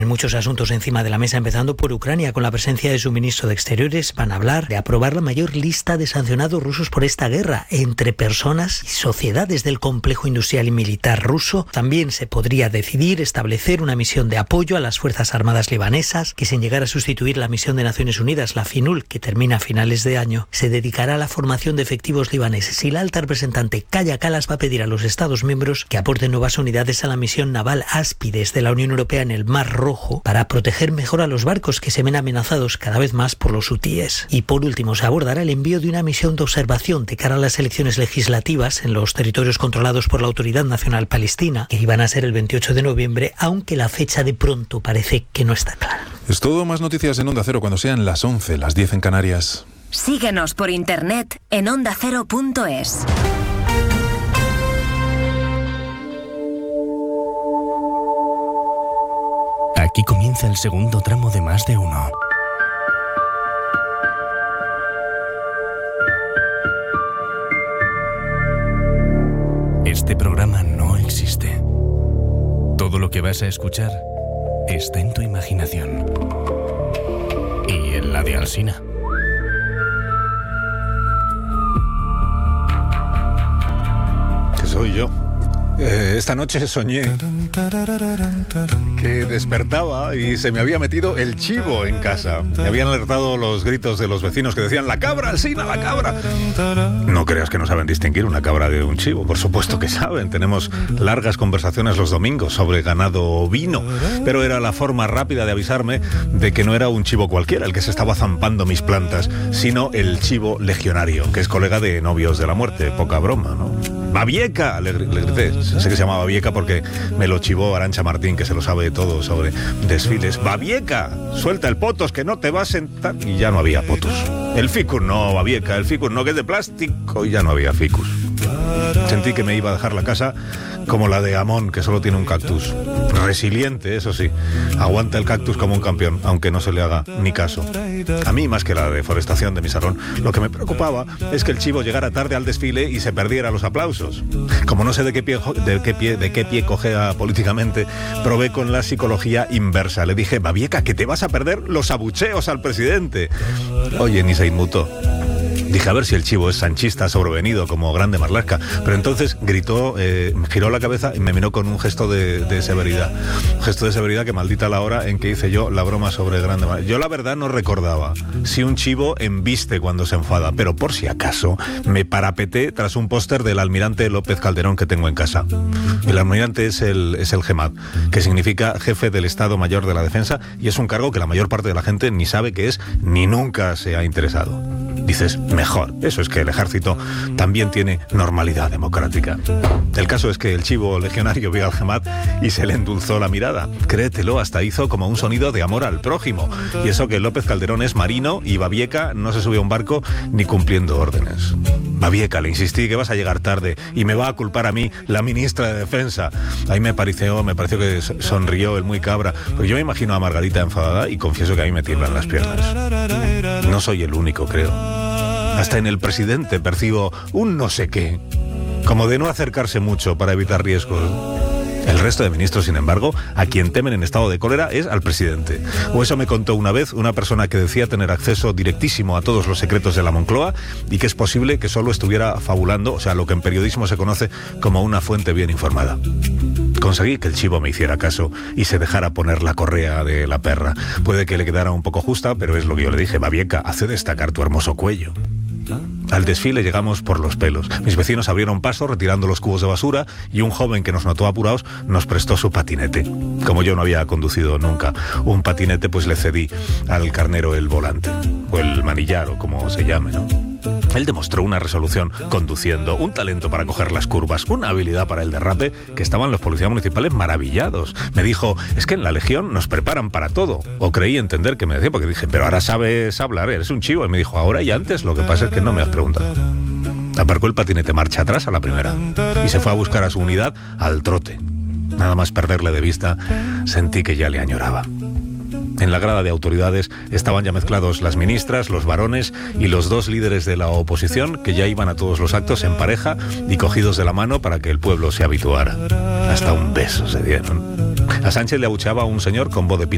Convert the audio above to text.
Muchos asuntos encima de la mesa, empezando por Ucrania. Con la presencia de su ministro de Exteriores van a hablar de aprobar la mayor lista de sancionados rusos por esta guerra entre personas y sociedades del complejo industrial y militar ruso. También se podría decidir establecer una misión de apoyo a las Fuerzas Armadas libanesas que, sin llegar a sustituir la misión de Naciones Unidas, la FINUL, que termina a finales de año, se dedicará a la formación de efectivos libaneses. Y la alta representante Kaja Kallas va a pedir a los Estados miembros que aporten nuevas unidades a la misión naval Áspides de la Unión Europea en el Mar Rojo para proteger mejor a los barcos que se ven amenazados cada vez más por los hutíes. Y por último, se abordará el envío de una misión de observación de cara a las elecciones legislativas en los territorios controlados por la Autoridad Nacional Palestina, que iban a ser el 28 de noviembre, aunque la fecha de pronto parece que no está clara. Es todo. Más noticias en Onda Cero cuando sean las 11, las 10 en Canarias. Síguenos por internet en ondacero.es. Aquí comienza el segundo tramo de Más de Uno. Este programa no existe. Todo lo que vas a escuchar está en tu imaginación. Y en la de Alsina. Que soy yo. Esta noche soñé que despertaba y se me había metido el chivo en casa. Me habían alertado los gritos de los vecinos que decían: ¡la cabra, Alsina, la cabra! No creas que no saben distinguir una cabra de un chivo. Por supuesto que saben. Tenemos largas conversaciones los domingos sobre ganado ovino. Pero era la forma rápida de avisarme de que no era un chivo cualquiera el que se estaba zampando mis plantas, sino el chivo legionario, que es colega de Novios de la Muerte. Poca broma, ¿no? ¡Babieca! Le grité. Sé que se llamaba Babieca porque me lo chivó Arantxa Martín, que se lo sabe todo sobre desfiles. ¡Babieca! Suelta el potos, que no te va a sentar. Y ya no había potos. El ficus no, Babieca, el ficus no, que es de plástico. Y ya no había ficus. Sentí que me iba a dejar la casa como la de Amón, que solo tiene un cactus. Resiliente, eso sí. Aguanta el cactus como un campeón, aunque no se le haga ni caso. A mí, más que la deforestación de mi salón, lo que me preocupaba es que el chivo llegara tarde al desfile y se perdiera los aplausos. Como no sé de qué pie cojea políticamente, probé con la psicología inversa. Le dije: Babieca, que te vas a perder los abucheos al presidente. Oye, ni se inmutó. Dije, a ver si el chivo es sanchista sobrevenido como Grande Marlaska. Pero entonces gritó, giró la cabeza y me miró con un gesto de severidad. Un gesto de severidad que maldita la hora en que hice yo la broma sobre Grande Marlaska. Yo la verdad no recordaba si un chivo embiste cuando se enfada, pero por si acaso me parapeté tras un póster del almirante López Calderón que tengo en casa. El almirante es el GEMAD, que significa Jefe del Estado Mayor de la Defensa, y es un cargo que la mayor parte de la gente ni sabe qué es ni nunca se ha interesado. Dices, mejor. Eso es que el ejército también tiene normalidad democrática. El caso es que el chivo legionario vio al GEMAD y se le endulzó la mirada. Créetelo, hasta hizo como un sonido de amor al prójimo. Y eso que López Calderón es marino y Babieca no se sube a un barco ni cumpliendo órdenes. Babieca, le insistí que vas a llegar tarde y me va a culpar a mí la ministra de Defensa. Ahí me pareció que sonrió el muy cabra. Pero yo me imagino a Margarita enfadada y confieso que a mí me tiemblan las piernas. No soy el único, creo. Hasta en el presidente percibo un no sé qué, como de no acercarse mucho para evitar riesgos. El resto de ministros, sin embargo, a quien temen en estado de cólera es al presidente. O eso me contó una vez una persona que decía tener acceso directísimo a todos los secretos de la Moncloa y que es posible que solo estuviera fabulando, o sea, lo que en periodismo se conoce como una fuente bien informada. Conseguí que el chivo me hiciera caso y se dejara poner la correa de la perra. Puede que le quedara un poco justa, pero es lo que yo le dije: Babieca, hace destacar tu hermoso cuello. Al desfile llegamos por los pelos. Mis vecinos abrieron paso retirando los cubos de basura y un joven que nos notó apurados nos prestó su patinete. Como yo no había conducido nunca un patinete, pues le cedí al carnero el volante, o el manillar, o como se llame, ¿no? Él demostró una resolución conduciendo, un talento para coger las curvas, una habilidad para el derrape, que estaban los policías municipales maravillados. Me dijo: es que en la Legión nos preparan para todo. O creí entender que me decía, porque dije: pero ahora sabes hablar, eres un chivo. Y me dijo: ahora y antes, lo que pasa es que no me has preguntado. Aparcó el patinete marcha atrás a la primera y se fue a buscar a su unidad al trote. Nada más perderle de vista, sentí que ya le añoraba. En la grada de autoridades estaban ya mezclados las ministras, los varones y los dos líderes de la oposición, que ya iban a todos los actos en pareja y cogidos de la mano para que el pueblo se habituara. Hasta un beso se dieron. A Sánchez le abucheaba un señor con voz de pito.